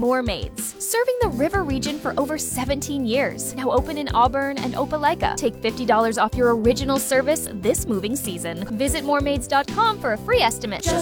Moormaids, serving the river region for over 17 years. Now open in Auburn and Opelika. Take $50 off your original service this moving season. Visit moormaids.com for a free estimate.